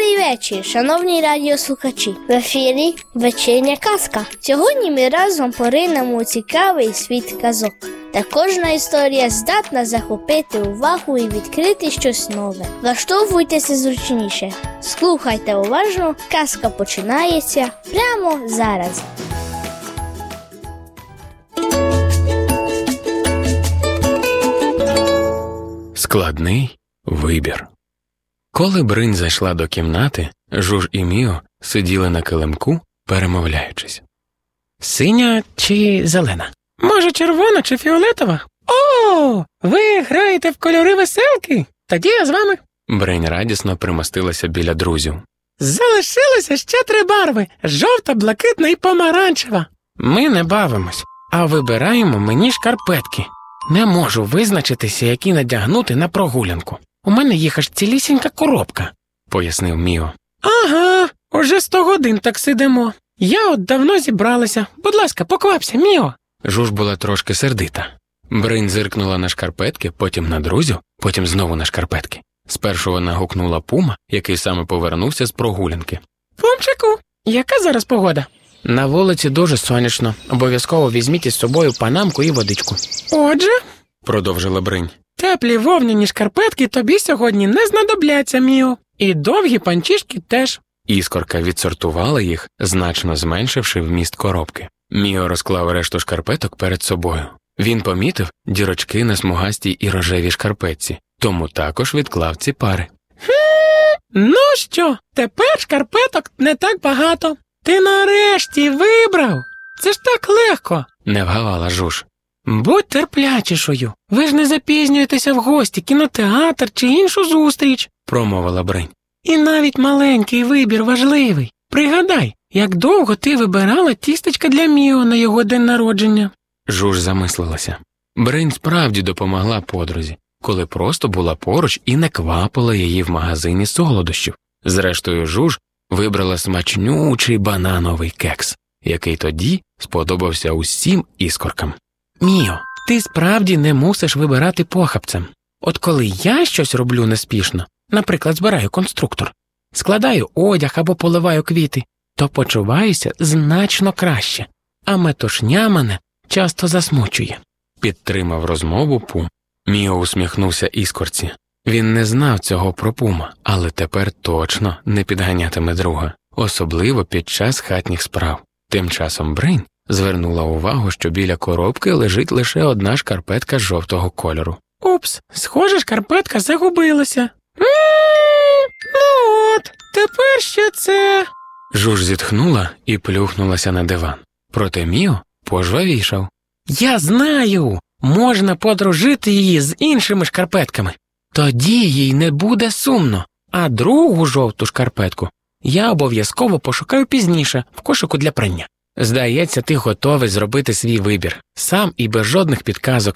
Добрий вечір, шановні радіослухачі. В ефірі вечірня казка. Сьогодні ми разом поринемо у цікавий світ казок. Та кожна історія здатна захопити увагу і відкрити щось нове. Влаштовуйтеся зручніше. Слухайте уважно, казка починається прямо зараз. Складний вибір. Коли Бринь зайшла до кімнати, Жуж і Міо сиділи на килимку, перемовляючись. Синя чи зелена? Може, червона чи фіолетова? О, ви граєте в кольори веселки? Тоді я з вами. Бринь радісно примостилася біля друзів. Залишилося ще 3 барви – жовта, блакитна і помаранчева. Ми не бавимось, а вибираємо мені шкарпетки. Не можу визначитися, які надягнути на прогулянку. У мене їх аж цілісінька коробка, пояснив Міо. Ага, уже 100 годин так сидимо. Я от давно зібралася. Будь ласка, поквапся, Міо. Жуж була трошки сердита. Бринь зиркнула на шкарпетки, потім на друзів, потім знову на шкарпетки. Спершу вона гукнула Пума, який саме повернувся з прогулянки. Пумчику, яка зараз погода? На вулиці дуже сонячно. Обов'язково візьміть із собою панамку і водичку. Отже, продовжила Бринь, теплі вовняні шкарпетки тобі сьогодні не знадобляться, Міо. І довгі панчішки теж. Іскорка відсортувала їх, значно зменшивши вміст коробки. Міо розклав решту шкарпеток перед собою. Він помітив дірочки на смугастій і рожевій шкарпетці, тому також відклав ці пари. Ну що, тепер шкарпеток не так багато. Ти нарешті вибрав. Це ж так легко. Не вгавала Жуж. Будь терплячішою. Ви ж не запізнюєтеся в гості, кінотеатр чи іншу зустріч, промовила Бринь. І навіть маленький вибір важливий. Пригадай, як довго ти вибирала тістечка для Міо на його день народження. Жуж замислилася. Бринь справді допомогла подрузі, коли просто була поруч і не квапила її в магазині солодощів. Зрештою, Жуж вибрала смачнючий банановий кекс, який тоді сподобався усім іскоркам. Міо, ти справді не мусиш вибирати похапцем. От коли я щось роблю неспішно, наприклад, збираю конструктор, складаю одяг або поливаю квіти, то почуваюся значно краще, а метушня мене часто засмучує. Підтримав розмову Пум. Міо усміхнувся іскорці. Він не знав цього про Пума, але тепер точно не підганятиме друга, особливо під час хатніх справ. Тим часом Бринь звернула увагу, що біля коробки лежить лише одна шкарпетка жовтого кольору. Упс, схоже, шкарпетка загубилася. Ну от, тепер що це? Жуж зітхнула і плюхнулася на диван. Проте Міо пожвавішав. Я знаю, можна подружити її з іншими шкарпетками. Тоді їй не буде сумно, а другу жовту шкарпетку я обов'язково пошукаю пізніше в кошику для прання. Здається, ти готовий зробити свій вибір, сам і без жодних підказок.